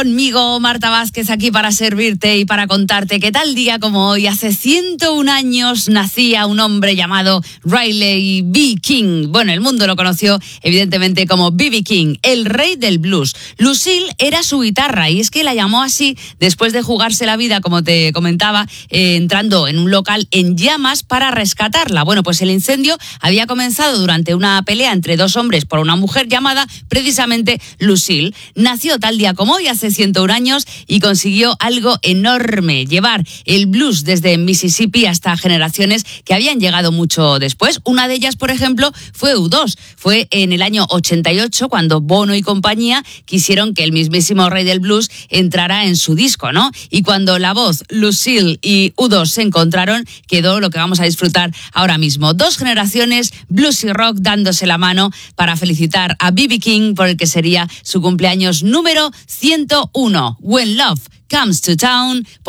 Conmigo, Marta Vázquez, aquí para servirte y para contarte que tal día como hoy, hace 101 años, nacía un hombre llamado Riley B. King. Bueno, el mundo lo conoció evidentemente como B.B. King, el rey del blues. Lucille era su guitarra y es que la llamó así después de jugarse la vida, como te comentaba, entrando en un local en llamas para rescatarla. Bueno, pues el incendio había comenzado durante una pelea entre dos hombres por una mujer llamada precisamente Lucille. Nació tal día como hoy, hace 101 años, y consiguió algo enorme: llevar el blues desde Mississippi hasta generaciones que habían llegado mucho después. Una de ellas, por ejemplo, fue U2. Fue en el año 88 cuando Bono y compañía quisieron que el mismísimo rey del blues entrara en su disco, ¿no? Y cuando la voz, Lucille y U2 se encontraron, quedó lo que vamos a disfrutar ahora mismo. Dos generaciones, blues y rock, dándose la mano para felicitar a B.B. King por el que sería su cumpleaños número 101. When Love Comes to Town.